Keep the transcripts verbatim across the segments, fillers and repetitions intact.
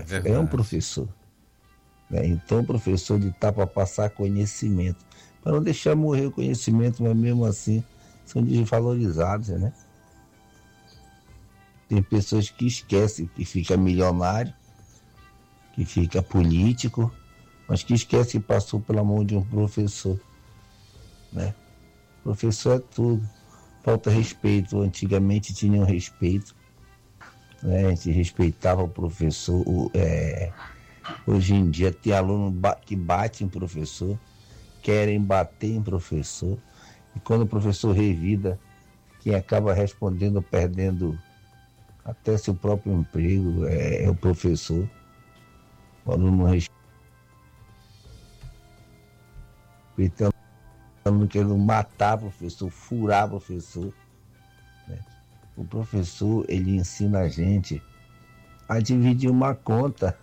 é, é um professor. Né? Então o professor ele está para passar conhecimento, para não deixar morrer o conhecimento, mas mesmo assim são desvalorizados, né? Tem pessoas que esquecem que fica milionário, que fica político, mas que esquece que passou pela mão de um professor, né? Professor é tudo. Falta respeito. Antigamente tinha um respeito, né? A gente respeitava o professor. O, é... Hoje em dia tem aluno ba- que bate em professor, querem bater em professor, e quando o professor revida, quem acaba respondendo, perdendo até seu próprio emprego, é, é o professor. O aluno respeitando, querendo matar o professor, furar o professor, né? O professor, ele ensina a gente a dividir uma conta,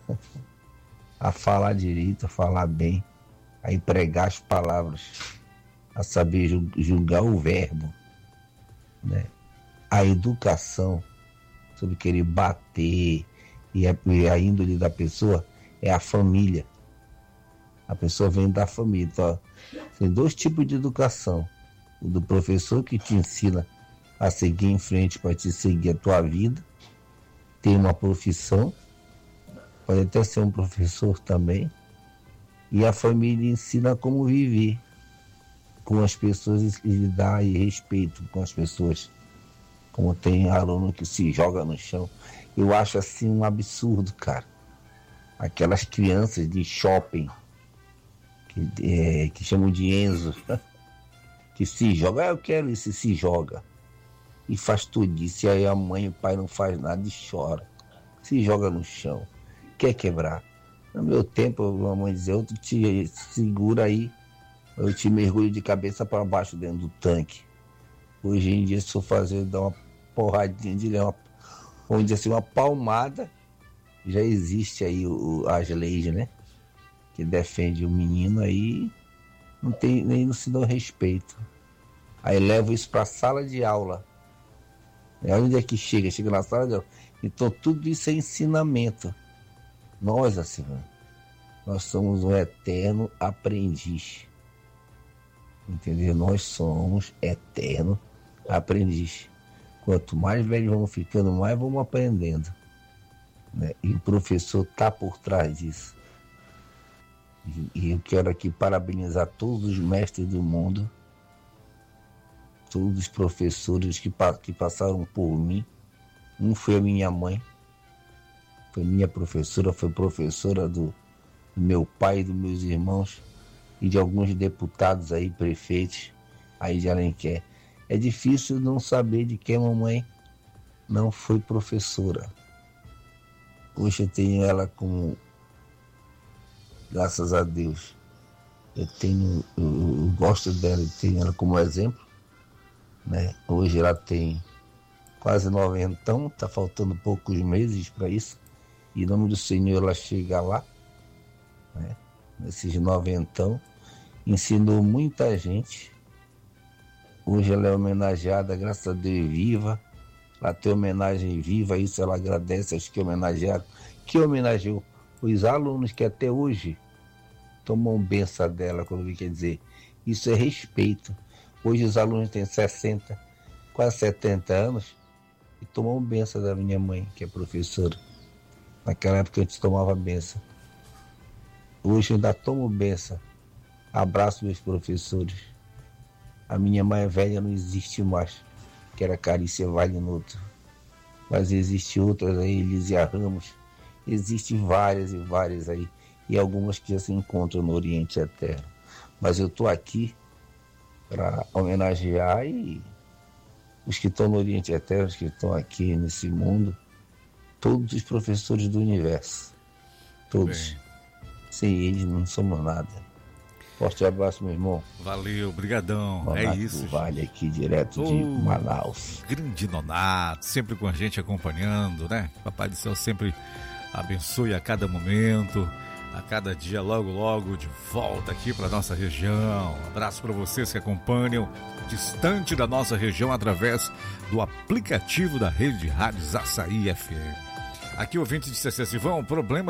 a falar direito, a falar bem, a empregar as palavras, a saber julgar o verbo, né? A educação, sobre querer bater, e a, e a índole da pessoa é a família. A pessoa vem da família. Então, tem dois tipos de educação. O do professor, que te ensina a seguir em frente para te seguir a tua vida, ter uma profissão, pode até ser um professor também, e a família ensina como viver com as pessoas e lidar e respeito com as pessoas. Como tem aluno que se joga no chão, eu acho assim um absurdo, cara. Aquelas crianças de shopping que, é, que chamam de Enzo, que se joga, ah, eu quero isso, e se joga e faz tudo isso, e aí a mãe e o pai não faz nada e chora, se joga no chão, quer quebrar. No meu tempo, a mamãe dizia, eu te segura aí, eu te mergulho de cabeça para baixo dentro do tanque. Hoje em dia, se eu fazer, dar uma porradinha de uma, vamos dizer assim, uma palmada, já existe aí o, as leis, né? Que defende o menino, aí não tem, nem não se dá respeito. Aí leva isso para a sala de aula. É onde é que chega? Chega na sala de aula. Então tudo isso é ensinamento. Nós, assim, nós somos um eterno aprendiz. Entendeu? Nós somos eterno aprendiz. Quanto mais velhos vamos ficando, mais vamos aprendendo, né? E o professor está por trás disso. E, e eu quero aqui parabenizar todos os mestres do mundo, todos os professores que, que passaram por mim. Um foi a minha mãe, foi minha professora, foi professora do, do meu pai e dos meus irmãos e de alguns deputados aí, prefeitos aí de Alenquer. É difícil não saber de quem a mamãe não foi professora. Hoje eu tenho ela como, graças a Deus, eu tenho, eu, eu gosto dela, eu tenho ela como exemplo, né? Hoje ela tem quase noventão, tá faltando poucos meses para isso, e em nome do Senhor ela chega lá, né? Nesses noventão, ensinou muita gente. Hoje ela é homenageada, graças a Deus, viva. Ela tem homenagem viva, isso ela agradece aos que homenagearam, que homenageou os alunos que até hoje tomam benção dela, quando quer dizer, isso é respeito. Hoje os alunos têm sessenta, quase setenta anos e tomam benção da minha mãe, que é professora. Naquela época a gente tomava benção. Hoje eu ainda tomo benção. Abraço meus professores. A minha mãe velha não existe mais, que era Carícia Vale Nuto. Mas existe outras aí, Elísia Ramos. Existem várias e várias aí. E algumas que já se encontram no Oriente Eterno. Mas eu estou aqui para homenagear e os que estão no Oriente Eterno, os que estão aqui nesse mundo, todos os professores do universo. Todos. Bem. Sem eles não somos nada. Forte abraço, meu irmão. Valeu, brigadão. Nonato é isso. Do Vale aqui, direto oh, de Manaus. Grande Nonato, sempre com a gente acompanhando, né? Papai do Céu sempre abençoe a cada momento, a cada dia, logo, logo, de volta aqui para nossa região. Um abraço para vocês que acompanham distante da nossa região através do aplicativo da Rede Rádios Açaí F M. Aqui, ouvinte de C C Sivão, problema